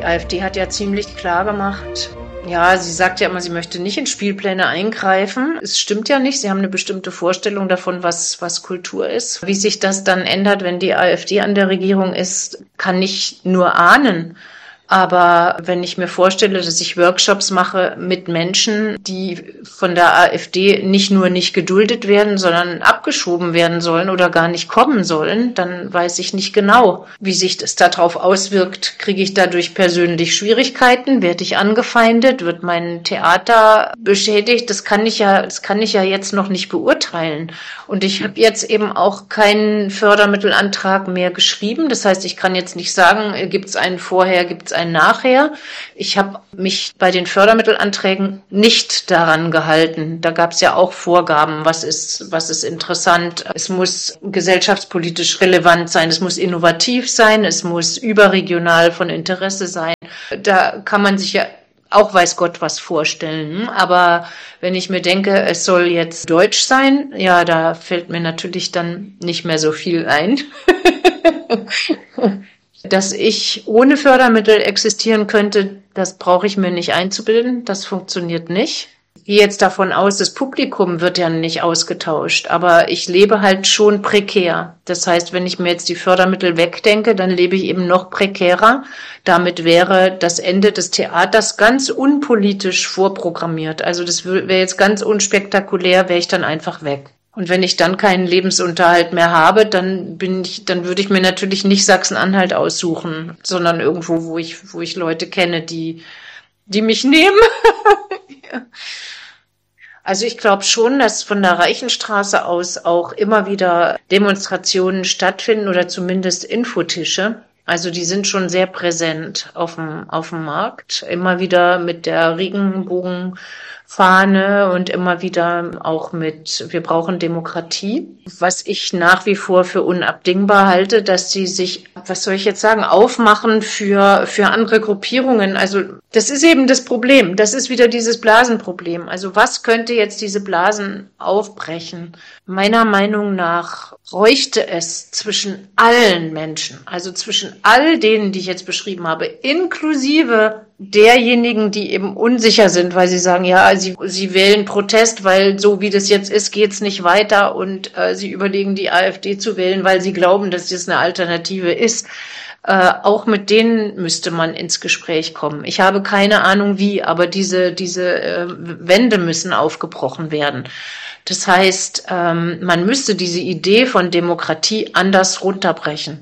Die AfD hat ja ziemlich klar gemacht, ja, sie sagt ja immer, sie möchte nicht in Spielpläne eingreifen. Es stimmt ja nicht. Sie haben eine bestimmte Vorstellung davon, was Kultur ist. Wie sich das dann ändert, wenn die AfD an der Regierung ist, kann ich nur ahnen. Aber wenn ich mir vorstelle, dass ich Workshops mache mit Menschen, die von der AfD nicht nur nicht geduldet werden, sondern abgeschoben werden sollen oder gar nicht kommen sollen, dann weiß ich nicht genau, wie sich das darauf auswirkt. Kriege ich dadurch persönlich Schwierigkeiten? Werde ich angefeindet? Wird mein Theater beschädigt? Das kann ich ja jetzt noch nicht beurteilen. Und ich habe jetzt eben auch keinen Fördermittelantrag mehr geschrieben. Das heißt, ich kann jetzt nicht sagen, gibt es einen vorher, gibt es ein Nachher. Ich habe mich bei den Fördermittelanträgen nicht daran gehalten. Da gab es ja auch Vorgaben, was ist interessant. Es muss gesellschaftspolitisch relevant sein, es muss innovativ sein, es muss überregional von Interesse sein. Da kann man sich ja auch weiß Gott was vorstellen. Aber wenn ich mir denke, es soll jetzt Deutsch sein, ja, da fällt mir natürlich dann nicht mehr so viel ein. Dass ich ohne Fördermittel existieren könnte, das brauche ich mir nicht einzubilden. Das funktioniert nicht. Ich gehe jetzt davon aus, das Publikum wird ja nicht ausgetauscht, aber ich lebe halt schon prekär. Das heißt, wenn ich mir jetzt die Fördermittel wegdenke, dann lebe ich eben noch prekärer. Damit wäre das Ende des Theaters ganz unpolitisch vorprogrammiert. Also das wäre jetzt ganz unspektakulär, wäre ich dann einfach weg. Und wenn ich dann keinen Lebensunterhalt mehr habe, dann würde ich mir natürlich nicht Sachsen-Anhalt aussuchen, sondern irgendwo, wo ich Leute kenne, die mich nehmen. Ja. Also ich glaube schon, dass von der Reichenstraße aus auch immer wieder Demonstrationen stattfinden oder zumindest Infotische. Also die sind schon sehr präsent auf dem Markt. Immer wieder mit der Regenbogenfahne und immer wieder auch mit wir brauchen Demokratie. Was ich nach wie vor für unabdingbar halte, dass sie sich, was soll ich jetzt sagen, aufmachen für andere Gruppierungen. Also das ist eben das Problem. Das ist wieder dieses Blasenproblem. Also was könnte jetzt diese Blasen aufbrechen? Meiner Meinung nach bräuchte es zwischen allen Menschen, also zwischen all denen, die ich jetzt beschrieben habe, inklusive derjenigen, die eben unsicher sind, weil sie sagen, ja, sie wählen Protest, weil so wie das jetzt ist, geht's nicht weiter und sie überlegen, die AfD zu wählen, weil sie glauben, dass das eine Alternative ist. Auch mit denen müsste man ins Gespräch kommen. Ich habe keine Ahnung wie, aber diese Wände müssen aufgebrochen werden. Das heißt, man müsste diese Idee von Demokratie anders runterbrechen.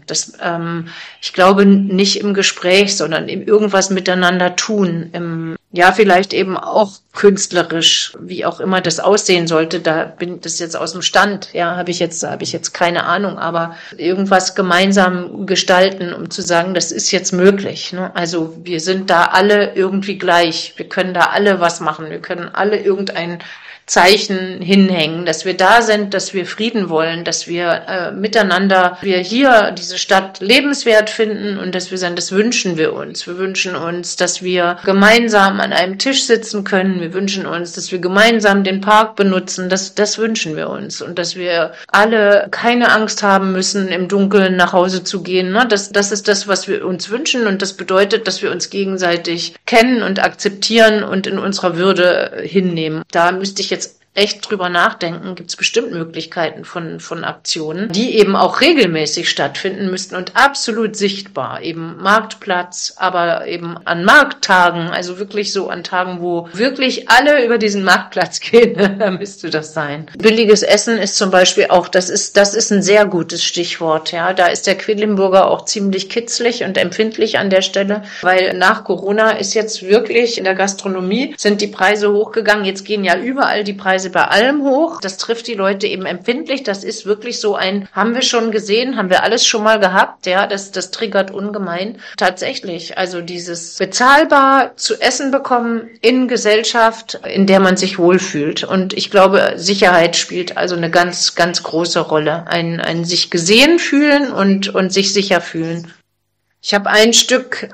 Ich glaube nicht im Gespräch, sondern im irgendwas miteinander tun. Ja, vielleicht eben auch künstlerisch, wie auch immer das aussehen sollte. Da bin das jetzt aus dem Stand. Ja, habe ich jetzt keine Ahnung, aber irgendwas gemeinsam gestalten, um zu sagen, das ist jetzt möglich. Ne? Also wir sind da alle irgendwie gleich. Wir können da alle was machen. Wir können alle irgendein Zeichen hinhängen, dass wir da sind, dass wir Frieden wollen, dass wir miteinander, wir hier diese Stadt lebenswert finden und dass wir sagen, das wünschen wir uns. Wir wünschen uns, dass wir gemeinsam an einem Tisch sitzen können. Wir wünschen uns, dass wir gemeinsam den Park benutzen. Das wünschen wir uns und dass wir alle keine Angst haben müssen, im Dunkeln nach Hause zu gehen. Ne? Das ist das, was wir uns wünschen und das bedeutet, dass wir uns gegenseitig kennen und akzeptieren und in unserer Würde hinnehmen. Da müsste ich jetzt echt drüber nachdenken, gibt es bestimmt Möglichkeiten von Aktionen, die eben auch regelmäßig stattfinden müssten und absolut sichtbar, eben Marktplatz, aber eben an Markttagen, also wirklich so an Tagen, wo wirklich alle über diesen Marktplatz gehen, da müsste das sein. Billiges Essen ist zum Beispiel auch, das ist ein sehr gutes Stichwort, ja, da ist der Quedlinburger auch ziemlich kitzlig und empfindlich an der Stelle, weil nach Corona ist jetzt wirklich in der Gastronomie sind die Preise hochgegangen, jetzt gehen ja überall die Preise bei allem hoch. Das trifft die Leute eben empfindlich. Das ist wirklich so haben wir schon gesehen, haben wir alles schon mal gehabt. Ja, das triggert ungemein. Tatsächlich, also dieses bezahlbar zu essen bekommen in Gesellschaft, in der man sich wohlfühlt. Und ich glaube, Sicherheit spielt also eine ganz, ganz große Rolle. Ein sich gesehen fühlen und sich sicher fühlen. Ich habe ein Stück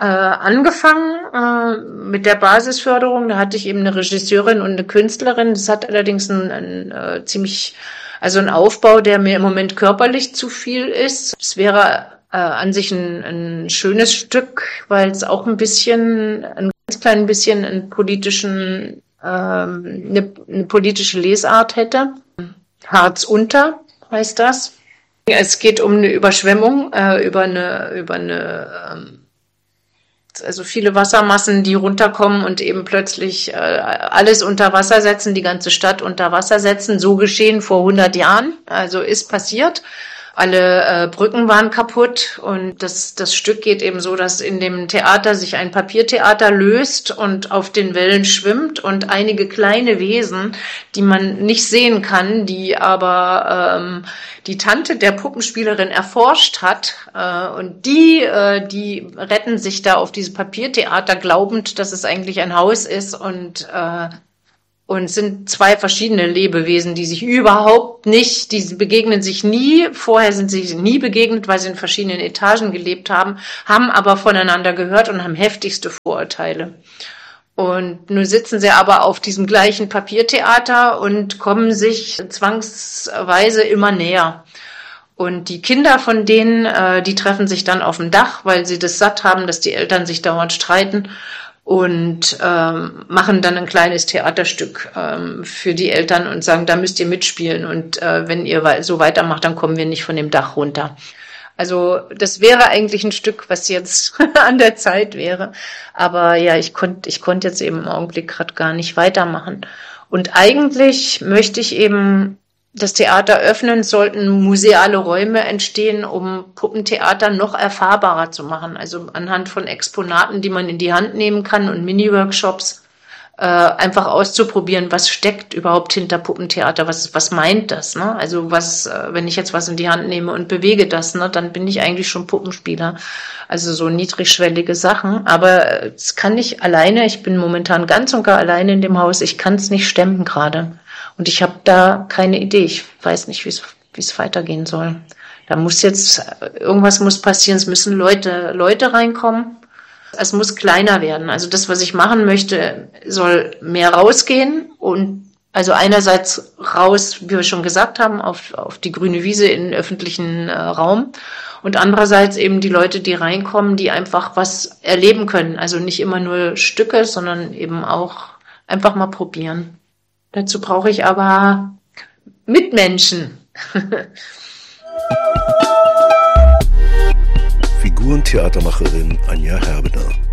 angefangen mit der Basisförderung. Da hatte ich eben eine Regisseurin und eine Künstlerin. Das hat allerdings einen Aufbau, der mir im Moment körperlich zu viel ist. Es wäre an sich ein schönes Stück, weil es auch ein ganz klein bisschen eine politische Lesart hätte. Harz unter heißt das. Es geht um eine Überschwemmung, also viele Wassermassen, die runterkommen und eben plötzlich alles unter Wasser setzen, die ganze Stadt unter Wasser setzen. So geschehen vor 100 Jahren, also ist passiert. Alle Brücken waren kaputt und das Stück geht eben so, dass in dem Theater sich ein Papiertheater löst und auf den Wellen schwimmt und einige kleine Wesen, die man nicht sehen kann, die aber die Tante der Puppenspielerin erforscht hat und die retten sich da auf dieses Papiertheater, glaubend, dass es eigentlich ein Haus ist und sind zwei verschiedene Lebewesen, die sich überhaupt nicht, die begegnen sich nie, vorher sind sie nie begegnet, weil sie in verschiedenen Etagen gelebt haben aber voneinander gehört und haben heftigste Vorurteile. Und nun sitzen sie aber auf diesem gleichen Papiertheater und kommen sich zwangsweise immer näher. Und die Kinder von denen, die treffen sich dann auf dem Dach, weil sie das satt haben, dass die Eltern sich dauernd streiten. Und machen dann ein kleines Theaterstück für die Eltern und sagen, da müsst ihr mitspielen und wenn ihr so weitermacht, dann kommen wir nicht von dem Dach runter. Also das wäre eigentlich ein Stück, was jetzt an der Zeit wäre, aber ja, ich konnte jetzt eben im Augenblick gerade gar nicht weitermachen. Und eigentlich möchte ich eben das Theater öffnen, sollten museale Räume entstehen, um Puppentheater noch erfahrbarer zu machen. Also anhand von Exponaten, die man in die Hand nehmen kann und Mini-Workshops, einfach auszuprobieren, was steckt überhaupt hinter Puppentheater, was meint das, ne? Also wenn ich jetzt was in die Hand nehme und bewege das, ne, dann bin ich eigentlich schon Puppenspieler. Also so niedrigschwellige Sachen, aber das kann ich alleine, ich bin momentan ganz und gar alleine in dem Haus, ich kann es nicht stemmen gerade. Und ich habe da keine Idee, ich weiß nicht, wie es weitergehen soll. Da muss jetzt, irgendwas muss passieren, es müssen Leute reinkommen. Es muss kleiner werden. Also das, was ich machen möchte, soll mehr rausgehen und also einerseits raus, wie wir schon gesagt haben, auf die grüne Wiese in den öffentlichen Raum und andererseits eben die Leute, die reinkommen, die einfach was erleben können. Also nicht immer nur Stücke, sondern eben auch einfach mal probieren. Dazu brauche ich aber Mitmenschen. Figurentheatermacherin Anja Herbener.